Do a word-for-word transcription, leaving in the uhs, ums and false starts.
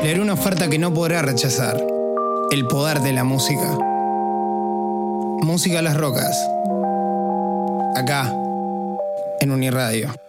Le haré una oferta que no podrá rechazar. El poder de la música. Música a las rocas. Acá, en Uniradio.